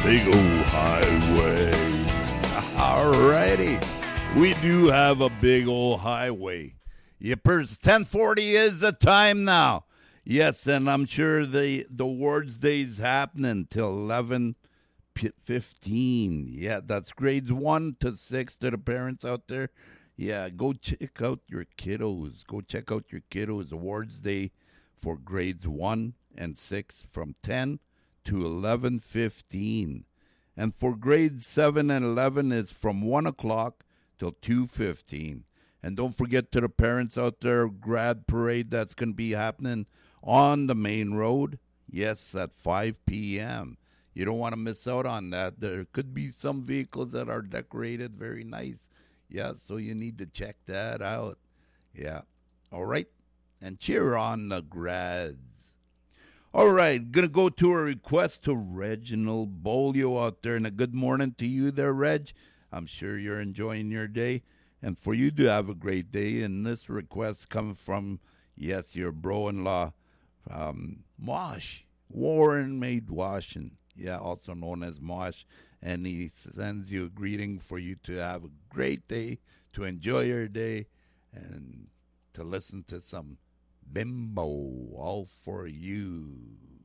big old highway. Alrighty. We do have a big old highway. Yippers, 10:40 is the time now. Yes, and I'm sure the awards day's happening till 11:15. Yeah, that's grades 1 to 6 to the parents out there. Yeah, go check out your kiddos. Go check out your kiddos. Awards day for grades 1 and 6 from 10 to 11:15. And for grades 7 and 11 is from 1 o'clock till 2:15. And don't forget to the parents out there, grad parade that's going to be happening on the main road. Yes, at 5 p.m. You don't want to miss out on that. There could be some vehicles that are decorated very nice. Yeah, so you need to check that out. Yeah. All right. And cheer on the grads. All right. Going to go to a request to Reginald Bolio out there. And a good morning to you there, Reg. I'm sure you're enjoying your day. And for you to have a great day. And this request coming from, yes, your bro-in-law, Mosh, Warren Maid Washington. Yeah, also known as Mosh. And he sends you a greeting for you to have a great day, to enjoy your day, and to listen to some Bimbo, all for you.